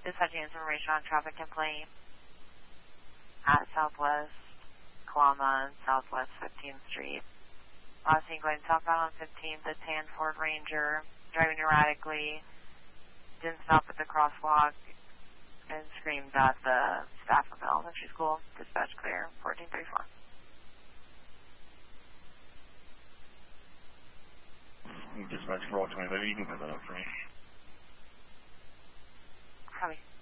Dispatching information on traffic complaint at Southwest Kalama and Southwest 15th Street. Last scene going southbound on 15th, a tan Ford Ranger, driving erratically, didn't stop at the crosswalk, and screamed at the staff of the elementary school. Dispatch clear, 1434. Dispatch for all 20, you can put that up for me. Copy.